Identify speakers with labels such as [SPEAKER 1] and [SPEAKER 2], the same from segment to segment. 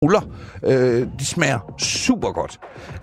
[SPEAKER 1] ruller. De smager super godt.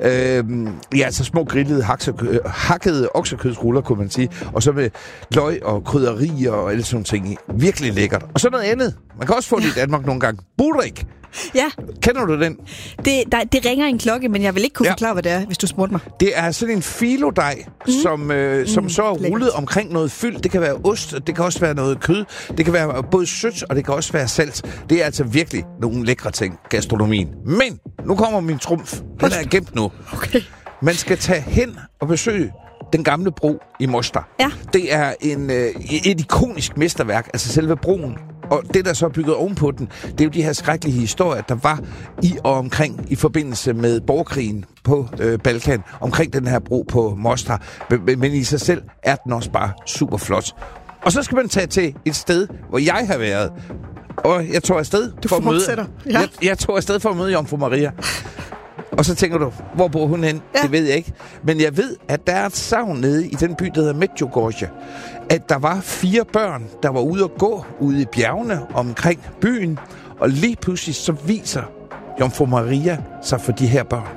[SPEAKER 1] Altså små grillede, hakkede oksekødsruller, kunne man sige. Og så med løg og krydderier og alle sådan ting i. Virkelig lækkert. Og så noget andet. Man kan også få det i Danmark nogle gange. Burik.
[SPEAKER 2] Ja.
[SPEAKER 1] Kender du den?
[SPEAKER 2] Det ringer en klokke, men jeg vil ikke kunne forklare, hvad det er, hvis du spurgte mig.
[SPEAKER 1] Det er sådan en filodej, som så er rullet omkring noget fyld. Det kan være ost, det kan også være noget kød. Det kan være både sødt, og det kan også være salt. Det er altså virkelig nogle lækre ting, gastronomien. Men nu kommer min trumf. Den er gemt nu.
[SPEAKER 2] Okay.
[SPEAKER 1] Man skal tage hen og besøge den gamle bro i Mostar. Ja. Det er et ikonisk mesterværk, altså selve broen. Og det, der så er bygget ovenpå den, det er jo de her skrækkelige historier, der var i og omkring i forbindelse med borgerkrigen på Balkan, omkring den her bro på Mostar. Men i sig selv er den også bare super flot. Og så skal man tage til et sted, hvor jeg har været. Og jeg tog afsted for at møde...
[SPEAKER 2] Ja.
[SPEAKER 1] Jeg tog afsted for at møde Jomfru Maria. Og så tænker du, hvor bor hun hen? Ja. Det ved jeg ikke. Men jeg ved, at der er et savn nede i den by, der hedder Medjugorje. At der var 4 børn, der var ude at gå ude i bjergene omkring byen. Og lige pludselig så viser Jomfru Maria sig for de her børn.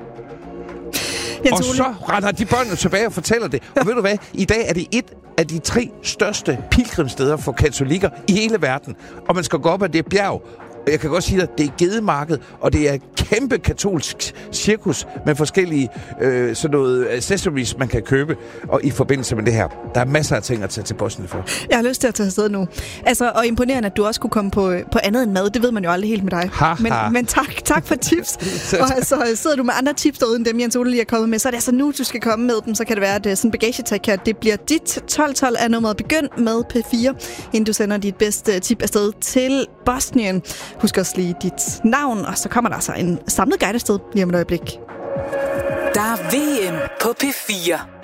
[SPEAKER 1] Og så render de børn tilbage og fortæller det. Og ved du hvad? I dag er det et af de 3 største pilgrimssteder for katolikker i hele verden. Og man skal gå op ad det bjerg. Jeg kan godt sige dig, det er gedemarked, og det er et kæmpe katolsk cirkus med forskellige sådan noget accessories, man kan købe. Og i forbindelse med det her, der er masser af ting at tage til Bosnien for.
[SPEAKER 2] Jeg har lyst til at tage afsted nu. Altså, og imponerende, at du også kunne komme på andet end mad. Det ved man jo aldrig helt med dig. Men tak for tips. Og altså, sidder du med andre tips derude, end dem Jens Ole lige er kommet med, så er det altså nu, du skal komme med dem. Så kan det være, at sådan bagagetag her, det bliver dit 1212 er nummeret. Begynd med P4, inden du sender dit bedste tip afsted til Bosnien. Husk også lige dit navn, og så kommer der altså en samlet guide afsted lige om et øjeblik.
[SPEAKER 3] Der er VM på P4.